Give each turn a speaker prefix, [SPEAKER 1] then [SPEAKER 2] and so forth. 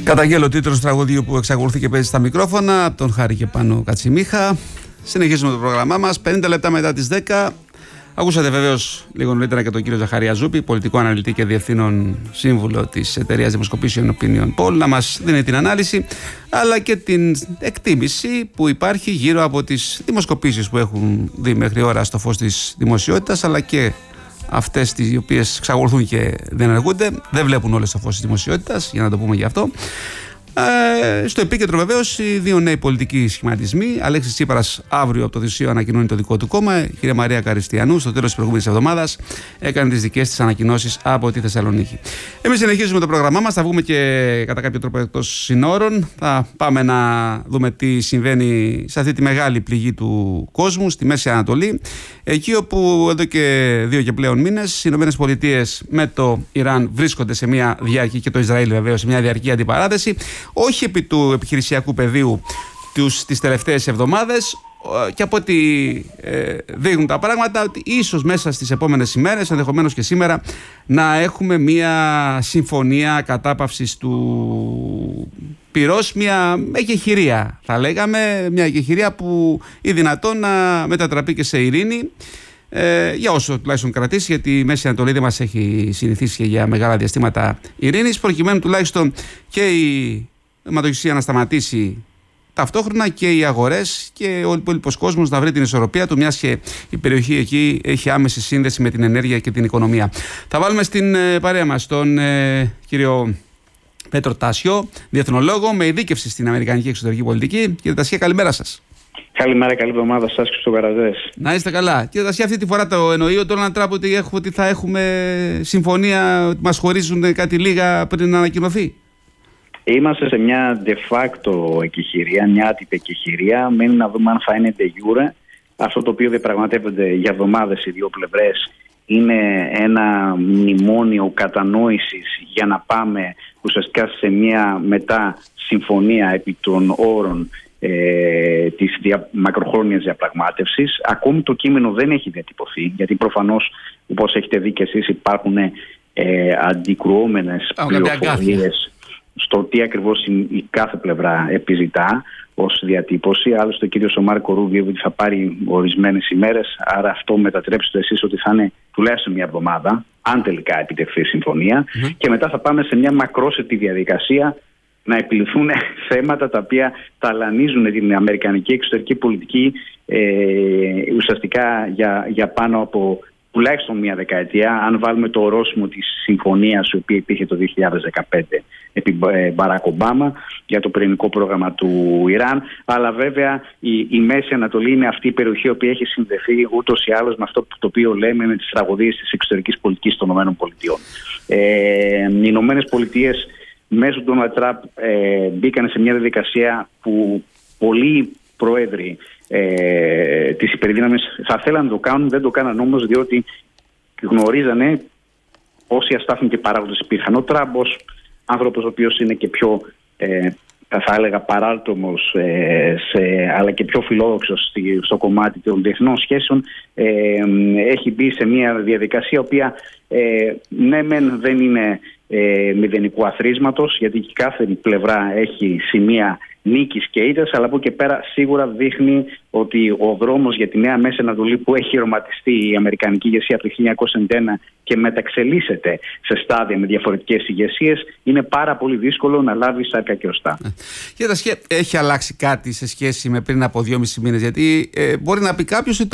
[SPEAKER 1] Καταγγέλλω τίτλο του τραγουδίου που εξακολουθεί και παίζει στα μικρόφωνα από τον Χάρη και Πάνο Κατσιμίχα. Συνεχίζουμε το πρόγραμμά μας. 50 λεπτά μετά τις 10. Ακούσατε βεβαίως λίγο νωρίτερα και τον κύριο Ζαχαρία Ζούπη, πολιτικό αναλυτή και διευθύνων σύμβουλο της εταιρείας δημοσκοπήσεων Opinion Poll, να μας δίνει την ανάλυση αλλά και την εκτίμηση που υπάρχει γύρω από τις δημοσκοπήσεις που έχουν δει μέχρι ώρα στο φως της δημοσιότητας, αλλά και αυτές τις οποίες εξακολουθούν και δεν ενεργούνται, δεν βλέπουν όλες το φως της δημοσιότητας, για να το πούμε γι' αυτό. Στο επίκεντρο βεβαίως οι δύο νέοι πολιτικοί σχηματισμοί. Αλέξης Τσίπρας αύριο από το Δυσσείο ανακοινώνει το δικό του κόμμα. Η κυρία Μαρία Καριστιανού στο τέλος της προηγούμενης εβδομάδας έκανε τις δικές της ανακοινώσεις από τη Θεσσαλονίκη. Εμείς συνεχίζουμε το πρόγραμμά μας. Θα βγούμε και κατά κάποιο τρόπο εκτός συνόρων. Θα πάμε να δούμε τι συμβαίνει σε αυτή τη μεγάλη πληγή του κόσμου στη Μέση Ανατολή. Εκεί όπου εδώ και 2 και πλέον μήνες οι ΗΠΑ με το Ιράν βρίσκονται σε μια διαρκή, και το Ισραήλ βεβαίως, σε μια διαρκή αντιπαράθεση. Όχι επί του επιχειρησιακού πεδίου τις τελευταίες εβδομάδες, και από ό,τι δείχνουν τα πράγματα, ότι ίσως μέσα στις επόμενες ημέρες, ενδεχομένως και σήμερα, να έχουμε μια συμφωνία κατάπαυσης του πυρός, μια εκεχηρία θα λέγαμε, μια εκεχηρία που ή δυνατόν να μετατραπεί και σε ειρήνη. Για όσο τουλάχιστον κρατήσει, γιατί η Μέση Ανατολή δεν μας έχει συνηθίσει και για μεγάλα διαστήματα ειρήνης, προκειμένου τουλάχιστον και η αιματοχυσία να σταματήσει ταυτόχρονα και οι αγορές και ο υπόλοιπος κόσμος να βρει την ισορροπία του, μιας και η περιοχή εκεί έχει άμεση σύνδεση με την ενέργεια και την οικονομία. Θα βάλουμε στην παρέα μας τον κύριο Πέτρο Τάσιο, διεθνολόγο με ειδίκευση στην αμερικανική εξωτερική πολιτική. Κύριε Τάσια, καλημέρα σας.
[SPEAKER 2] Καλημέρα, καλή εβδομάδα σας και στους γαραζές.
[SPEAKER 1] Να είστε καλά. Κύριε Τάσια, αυτή τη φορά το εννοεί ο Ντόναλντ Τραμπ ότι θα έχουμε συμφωνία, ότι μας χωρίζουν κάτι λίγα πριν να ανακοινωθεί?
[SPEAKER 2] Είμαστε σε μια de facto εκεχηρία, μια άτυπη εκεχηρία. Μένει να δούμε αν θα είναι de jure. Αυτό το οποίο διαπραγματεύονται για εβδομάδες οι δύο πλευρές είναι ένα μνημόνιο κατανόησης για να πάμε ουσιαστικά σε μια μετά συμφωνία επί των όρων της μακροχρόνιας διαπραγμάτευσης. Ακόμη το κείμενο δεν έχει διατυπωθεί, γιατί προφανώς, όπως έχετε δει και εσείς, υπάρχουν αντικρουόμενες πληροφορίες στο τι ακριβώς η κάθε πλευρά επιζητά ως διατύπωση. Άλλωστε ο κύριος Μάρκο Ρούμπιο ότι θα πάρει ορισμένες ημέρες, άρα αυτό μετατρέψτε εσείς ότι θα είναι τουλάχιστον μια εβδομάδα, αν τελικά επιτευχθεί συμφωνία, και μετά θα πάμε σε μια μακρόσυρτη διαδικασία να επιληθούν θέματα τα οποία ταλανίζουν την αμερικανική εξωτερική πολιτική ουσιαστικά για πάνω από τουλάχιστον μια δεκαετία, αν βάλουμε το ορόσημο της συμφωνίας η οποία υπήρχε το 2015 επί Μπαράκ Ομπάμα για το πυρηνικό πρόγραμμα του Ιράν. Αλλά βέβαια η Μέση Ανατολή είναι αυτή η περιοχή η οποία έχει συνδεθεί ούτως ή άλλως με αυτό το οποίο λέμε με τις τραγωδίες της εξωτερικής πολιτικής των ΗΠΑ. Οι ΗΠΑ μέσω του Ντόναλντ Τραμπ μπήκαν σε μια διαδικασία που πολλοί πρόεδροι της υπερδύναμης θα θέλαν να το κάνουν, δεν το κάναν όμως, διότι γνωρίζανε όσοι αστάθμοι και παράγοντες υπήρχαν. Ο Τραμπ ως άνθρωπος ο οποίος είναι και πιο θα έλεγα παράλτομος αλλά και πιο φιλόδοξος στο κομμάτι των διεθνών σχέσεων, έχει μπει σε μια διαδικασία η οποία ναι μεν δεν είναι μηδενικού αθροίσματος, γιατί και κάθε πλευρά έχει σημεία νίκης και ήττας, αλλά από εκεί πέρα σίγουρα δείχνει ότι ο δρόμος για τη νέα Μέση Ανατολή που έχει ρωματιστεί η αμερικανική ηγεσία από το 1991 και μεταξελίσσεται σε στάδια με διαφορετικές ηγεσίες, είναι πάρα πολύ δύσκολο να λάβει σάρκα και οστά.
[SPEAKER 1] Κύριε Τάσια, έχει αλλάξει κάτι σε σχέση με πριν από 2,5 μήνες? Γιατί μπορεί να πει κάποιος ότι